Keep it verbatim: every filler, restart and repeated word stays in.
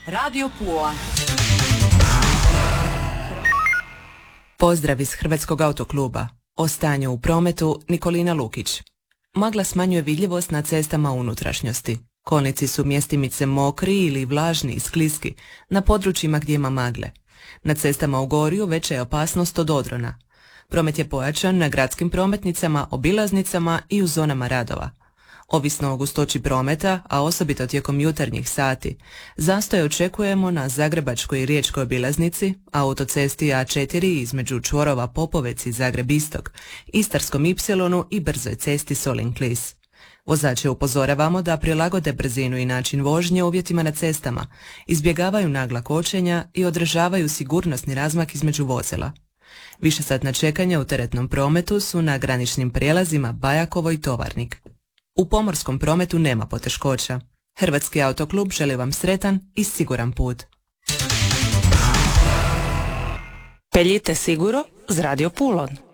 Radio Pula. Pozdrav iz Hrvatskog autokluba. O stanju u prometu Nikolina Lukić. Magla smanjuje vidljivost na cestama unutrašnjosti. Kolnici su mjestimice mokri ili vlažni i skliski na područjima gdje ima magle. Na cestama u Gorju veća je opasnost od odrona. Promet je pojačan na gradskim prometnicama, obilaznicama i u zonama radova. Ovisno o gustoći prometa, a osobito tijekom jutarnjih sati, zastoje očekujemo na Zagrebačkoj i Riječkoj obilaznici, autocesti A četiri između čvorova Popovec i Zagreb-Istok, Istarskom Ipsilonu i brzoj cesti Solin-Klis. Vozače upozoravamo da prilagode brzinu i način vožnje uvjetima na cestama, izbjegavaju nagla kočenja i održavaju sigurnosni razmak između vozila. Višesatna čekanja u teretnom prometu su na graničnim prijelazima Bajakovo i Tovarnik. U pomorskom prometu nema poteškoća. Hrvatski autoklub želi vam sretan i siguran put. Peljite siguro z Radio Pulon.